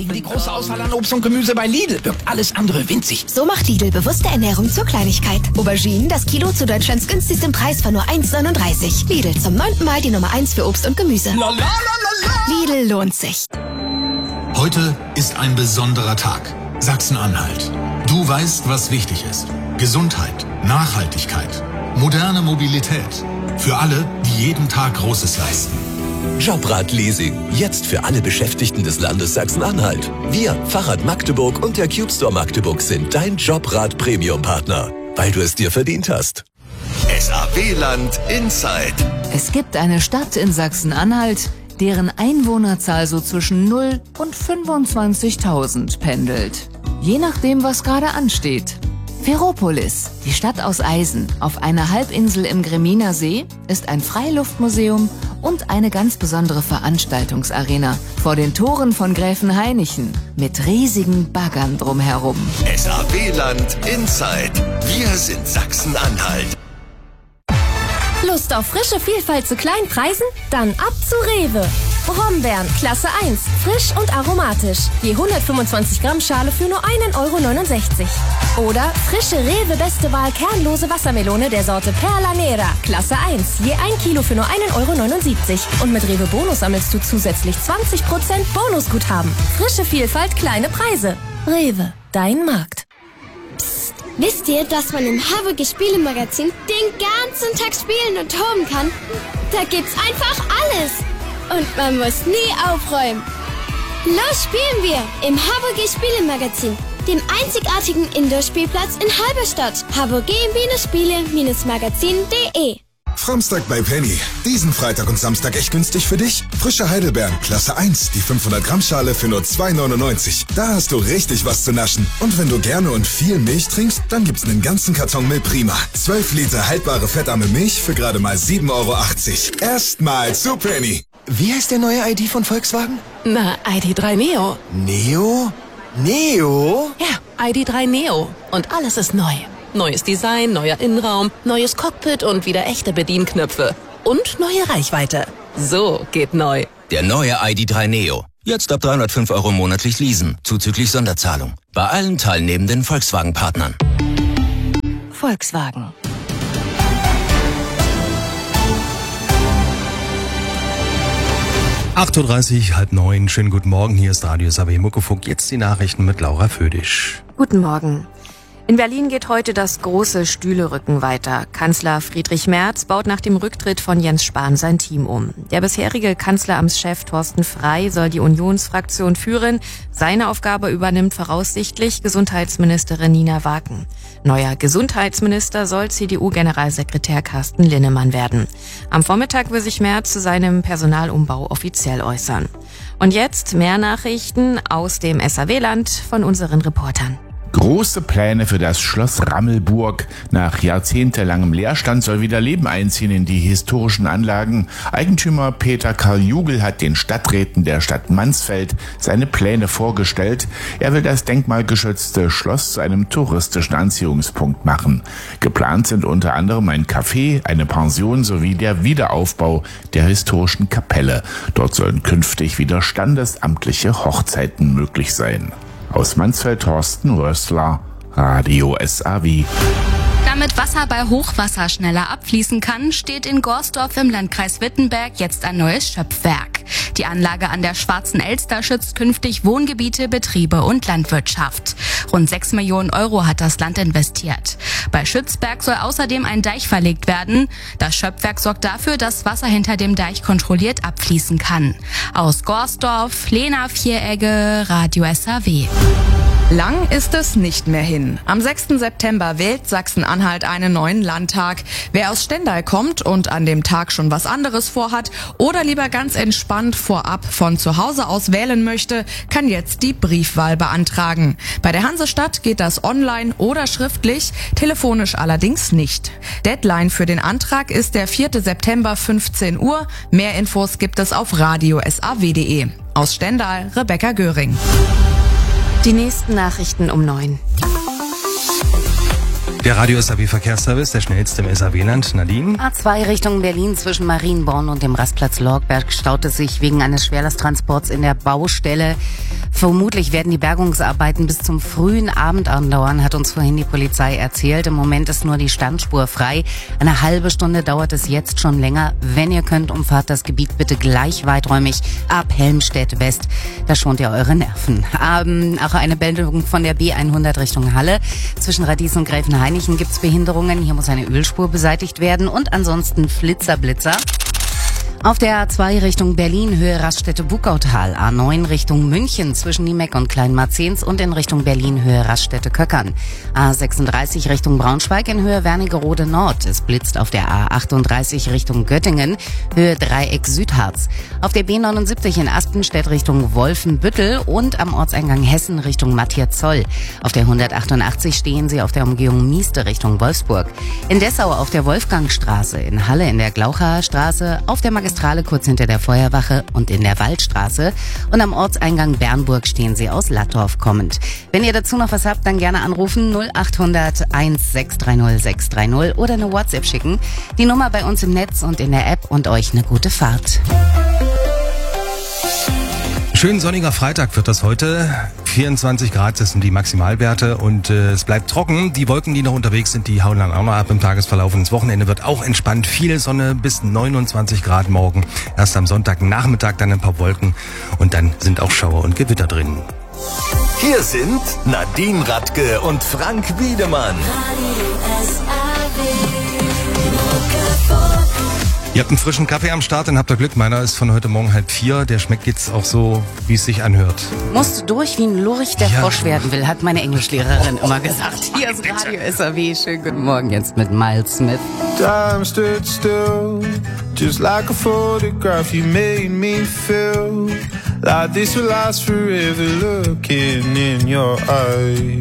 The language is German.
Gegen die große Auswahl an Obst und Gemüse bei Lidl wirkt alles andere winzig. So macht Lidl bewusste Ernährung zur Kleinigkeit. Auberginen, das Kilo zu Deutschlands günstigstem Preis von nur 1,39. Lidl, zum 9. Mal die Nummer 1 für Obst und Gemüse. Lidl lohnt sich. Heute ist ein besonderer Tag. Sachsen-Anhalt. Du weißt, was wichtig ist. Gesundheit, Nachhaltigkeit, moderne Mobilität. Für alle, die jeden Tag Großes leisten. Jobrad-Leasing. Jetzt für alle Beschäftigten des Landes Sachsen-Anhalt. Wir, Fahrrad Magdeburg und der Cube Store Magdeburg sind dein Jobrad-Premium-Partner, weil du es dir verdient hast. SAW-Land Inside. Es gibt eine Stadt in Sachsen-Anhalt, deren Einwohnerzahl so zwischen 0 und 25.000 pendelt. Je nachdem, was gerade ansteht. Ferropolis, die Stadt aus Eisen, auf einer Halbinsel im Greminer See, ist ein Freiluftmuseum und eine ganz besondere Veranstaltungsarena vor den Toren von Gräfenhainichen mit riesigen Baggern drumherum. SAW-Land Inside. Wir sind Sachsen-Anhalt. Lust auf frische Vielfalt zu kleinen Preisen? Dann ab zu Rewe. Brombeeren, Klasse 1, frisch und aromatisch. Je 125 Gramm Schale für nur 1,69 €. Oder frische Rewe Beste Wahl kernlose Wassermelone der Sorte Perla Nera, Klasse 1, je 1 Kilo für nur 1,79 €. Und mit Rewe Bonus sammelst du zusätzlich 20% Bonusguthaben. Frische Vielfalt, kleine Preise. Rewe, dein Markt. Wisst ihr, dass man im Haberge Spielemagazin den ganzen Tag spielen und toben kann? Da gibt's einfach alles. Und man muss nie aufräumen. Los spielen wir im Haberge Spielemagazin, dem einzigartigen Indoor-Spielplatz in Halberstadt. haberge-spiele-magazin.de. Framstag bei Penny. Diesen Freitag und Samstag echt günstig für dich. Frische Heidelbeeren, Klasse 1, die 500 Gramm Schale für nur 2,99 €. Da hast du richtig was zu naschen. Und wenn du gerne und viel Milch trinkst, dann gibt's einen ganzen Karton Milch Prima. 12 Liter haltbare fettarme Milch für gerade mal 7,80 €. Erstmal zu Penny. Wie heißt der neue ID von Volkswagen? Na, ID.3 Neo. Neo? Neo? Ja, ID.3 Neo. Und alles ist neu. Neues Design, neuer Innenraum, neues Cockpit und wieder echte Bedienknöpfe. Und neue Reichweite. So geht neu. Der neue ID.3 Neo. Jetzt ab 305 € monatlich leasen, zuzüglich Sonderzahlung. Bei allen teilnehmenden Volkswagen-Partnern. Volkswagen. (8:30 Uhr, 8:30). Schönen guten Morgen, hier ist Radio SAW Muckefunk. Jetzt die Nachrichten mit Laura Födisch. Guten Morgen. In Berlin geht heute das große Stühlerücken weiter. Kanzler Friedrich Merz baut nach dem Rücktritt von Jens Spahn sein Team um. Der bisherige Kanzleramtschef Thorsten Frey soll die Unionsfraktion führen. Seine Aufgabe übernimmt voraussichtlich Gesundheitsministerin Nina Waken. Neuer Gesundheitsminister soll CDU-Generalsekretär Carsten Linnemann werden. Am Vormittag will sich Merz zu seinem Personalumbau offiziell äußern. Und jetzt mehr Nachrichten aus dem SAW-Land von unseren Reportern. Große Pläne für das Schloss Rammelburg. Nach jahrzehntelangem Leerstand soll wieder Leben einziehen in die historischen Anlagen. Eigentümer Peter Karl Jugel hat den Stadträten der Stadt Mansfeld seine Pläne vorgestellt. Er will das denkmalgeschützte Schloss zu einem touristischen Anziehungspunkt machen. Geplant sind unter anderem ein Café, eine Pension sowie der Wiederaufbau der historischen Kapelle. Dort sollen künftig wieder standesamtliche Hochzeiten möglich sein. Aus Mansfeld Thorsten Rössler, Radio SAW. Damit Wasser bei Hochwasser schneller abfließen kann, steht in Gorsdorf im Landkreis Wittenberg jetzt ein neues Schöpfwerk. Die Anlage an der Schwarzen Elster schützt künftig Wohngebiete, Betriebe und Landwirtschaft. Rund 6 Millionen € hat das Land investiert. Bei Schützberg soll außerdem ein Deich verlegt werden. Das Schöpfwerk sorgt dafür, dass Wasser hinter dem Deich kontrolliert abfließen kann. Aus Gorsdorf, Lena Vieregge, Radio SAW. Lang ist es nicht mehr hin. Am 6. September wählt Sachsen-Anhalt einen neuen Landtag. Wer aus Stendal kommt und an dem Tag schon was anderes vorhat oder lieber ganz entspannt vorab von zu Hause aus wählen möchte, kann jetzt die Briefwahl beantragen. Bei der Hansestadt geht das online oder schriftlich, telefonisch allerdings nicht. Deadline für den Antrag ist der 4. September 15 Uhr. Mehr Infos gibt es auf radiosaw.de. Aus Stendal, Rebecca Göring. Die nächsten Nachrichten um 9. Der Radio SAW Verkehrsservice, der schnellste im SAW-Land. Nadine? A2 Richtung Berlin zwischen Marienborn und dem Rastplatz Lorgberg staut es sich wegen eines Schwerlasttransports in der Baustelle. Vermutlich werden die Bergungsarbeiten bis zum frühen Abend andauern, hat uns vorhin die Polizei erzählt. Im Moment ist nur die Standspur frei. Eine halbe Stunde dauert es jetzt schon länger. Wenn ihr könnt, umfahrt das Gebiet bitte gleich weiträumig ab Helmstedt West. Da schont ihr eure Nerven. Auch eine Meldung von der B100 Richtung Halle. Zwischen Radies und Gräfenhainichen gibt's Behinderungen. Hier muss eine Ölspur beseitigt werden und ansonsten Blitzer. Auf der A2 Richtung Berlin, Höhe Raststätte-Bukautal, A9 Richtung München zwischen Niemeck und Kleinmarzens und in Richtung Berlin, Höhe Raststätte-Köckern. A36 Richtung Braunschweig in Höhe Wernigerode Nord. Es blitzt auf der A38 Richtung Göttingen, Höhe Dreieck Südharz. Auf der B79 in Aspenstedt Richtung Wolfenbüttel und am Ortseingang Hessen Richtung Matthias-Zoll. Auf der 188 stehen Sie auf der Umgehung Mieste Richtung Wolfsburg. In Dessau auf der Wolfgangstraße, in Halle in der Glauchaer Straße, auf der Magistrale kurz hinter der Feuerwache und in der Waldstraße. Und am Ortseingang Bernburg stehen Sie aus Lattorf kommend. Wenn ihr dazu noch was habt, dann gerne anrufen 0800 1630 630 oder eine WhatsApp schicken. Die Nummer bei uns im Netz und in der App und euch eine gute Fahrt. Schön sonniger Freitag wird das heute. 24 Grad, das sind die Maximalwerte und es bleibt trocken. Die Wolken, die noch unterwegs sind, die hauen dann auch noch ab im Tagesverlauf. Und das Wochenende wird auch entspannt. Viel Sonne bis 29 Grad morgen. Erst am Sonntagnachmittag dann ein paar Wolken und dann sind auch Schauer und Gewitter drin. Hier sind Nadine Radke und Frank Wiedemann. Ihr habt einen frischen Kaffee am Start, dann habt ihr Glück. Meiner ist von heute Morgen 3:30. Der schmeckt jetzt auch so, wie es sich anhört. Musst durch wie ein Lurch, der Frosch werden will, hat meine Englischlehrerin immer gesagt. Hier ist Radio SAW. Schönen guten Morgen jetzt mit Miles Smith. Time stood still, just like a photograph. You made me feel like this will last forever. Looking in your eyes.